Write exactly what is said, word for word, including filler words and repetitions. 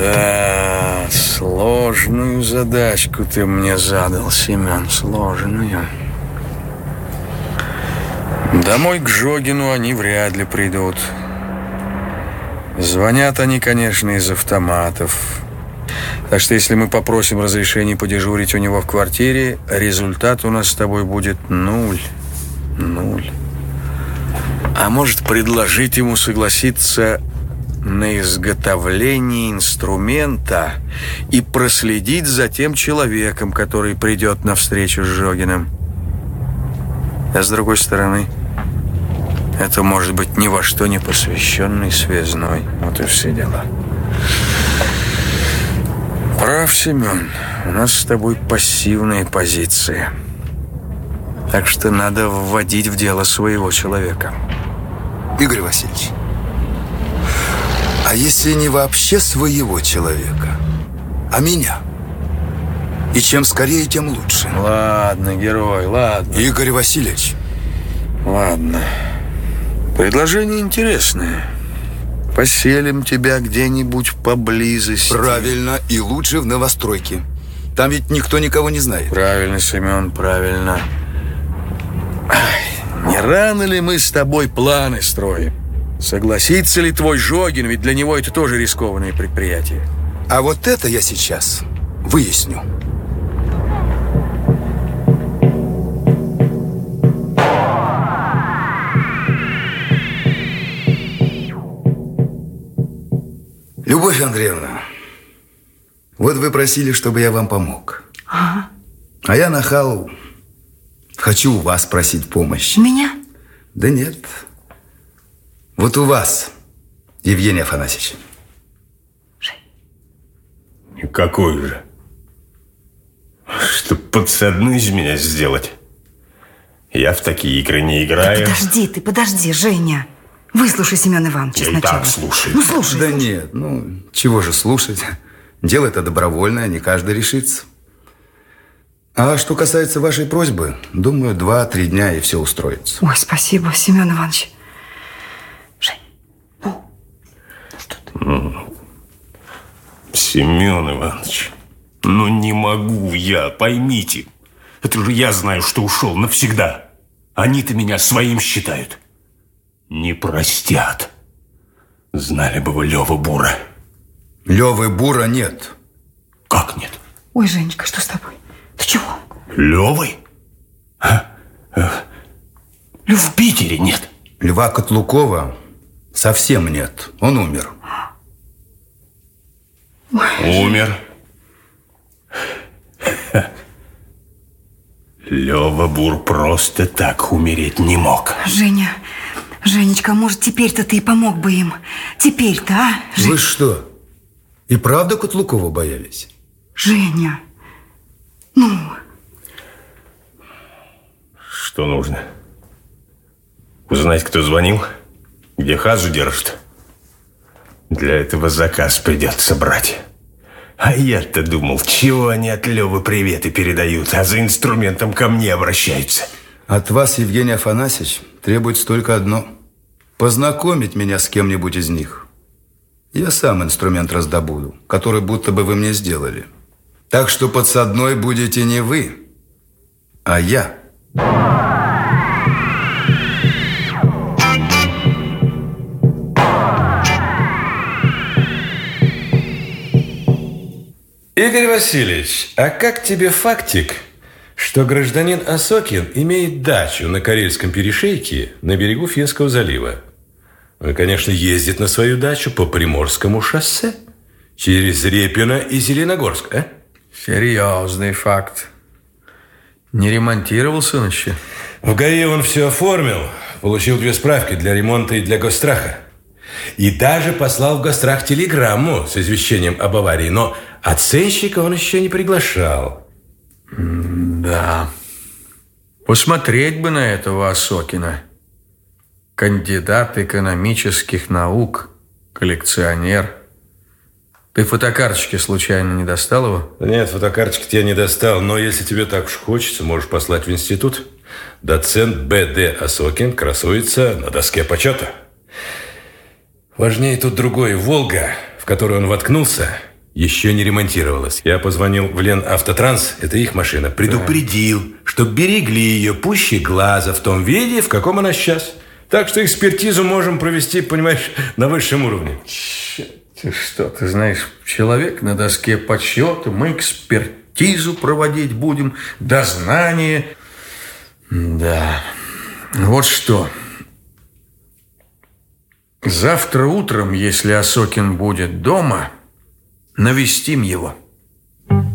Да, сложную задачку ты мне задал, Семен, сложную. Домой к Жогину они вряд ли придут. Звонят они, конечно, из автоматов. Так что если мы попросим разрешения подежурить у него в квартире, результат у нас с тобой будет нуль. Нуль. А может, предложить ему согласиться на изготовление инструмента и проследить за тем человеком, который придет на встречу с Жогиным. А с другой стороны, это может быть ни во что не посвященный связной. Вот и все дела. Прав, Семен. У нас с тобой пассивная позиция. Так что надо вводить в дело своего человека. Игорь Васильевич, а если не вообще своего человека, а меня? И чем скорее, тем лучше. Ладно, герой, ладно. Игорь Васильевич. Ладно. Предложение интересное. Поселим тебя где-нибудь поблизости. Правильно, и лучше в новостройке. Там ведь никто никого не знает. Правильно, Семен, правильно. Ай, не рано ли мы с тобой планы строим? Согласится ли твой Жогин? Ведь для него это тоже рискованное предприятие. А вот это я сейчас выясню. Любовь Андреевна, вот вы просили, чтобы я вам помог. Ага. А я, нахал, хочу у вас просить помощи. Меня? Да нет. Вот у вас, Евгений Афанасьевич. Какой же? Чтоб подсадную из меня сделать. Я в такие игры не играю. Да подожди ты, подожди, Женя. Выслушай Семена Ивановича Я сначала. и так слушаю. Ну, слушай. Да слушай. нет, ну, чего же слушать. Дело это добровольное, не каждый решится. А что касается вашей просьбы, думаю, два-три дня и все устроится. Ой, спасибо, Семен Иванович. Жень, ну, что ты? Семен Иванович, ну не могу я, поймите. Это же я знаю, что ушел навсегда. Они-то меня своим считают. Не простят. Знали бы вы Лёвы Бура. Лёвы Бура нет. Как нет? Ой, Женечка, что с тобой? Ты чего? Лёвы? А? В Питере нет. Льва Котлукова совсем нет. Он умер. Ой. Умер. Лёва Бур просто так умереть не мог. Женя, Женечка, может, теперь-то ты и помог бы им? Теперь-то, а? Жень... Вы что, и правда Котлукова боялись? Женя, ну... Что нужно? Узнать, кто звонил? Где Хазу держит? Для этого заказ придется брать. А я-то думал, чего они от Лёвы приветы передают, а за инструментом ко мне обращаются. От вас, Евгений Афанасьевич, требуется только одно. Познакомить меня с кем-нибудь из них. Я сам инструмент раздобуду, который будто бы вы мне сделали. Так что подсадной будете не вы, а я. Игорь Васильевич, а как тебе фактик, что гражданин Осокин имеет дачу на Карельском перешейке на берегу Финского залива? Он, конечно, ездит на свою дачу по Приморскому шоссе через Репино и Зеленогорск, а? Серьезный факт. Не ремонтировался он еще? В ГАИ он все оформил, получил две справки для ремонта и для госстраха. И даже послал в гострах телеграмму с извещением об аварии, но оценщика он еще не приглашал. Да. Посмотреть бы на этого Осокина. Кандидат экономических наук, коллекционер. Ты фотокарточки случайно не достал его? Нет, фотокарточки я не достал, но если тебе так уж хочется, можешь послать в институт. Доцент Б Д Осокин красуется на доске почета. Важнее тут другое. Волга, в которую он воткнулся, еще не ремонтировалась. Я позвонил в Ленавтотранс, это их машина, предупредил, чтоб берегли ее пуще глаза в том виде, в каком она сейчас. Так что экспертизу можем провести, понимаешь, на высшем уровне. Ты что, ты знаешь, человек на доске подсчета, мы экспертизу проводить будем, дознание. Да, вот что. Завтра утром, если Осокин будет дома, навестим его.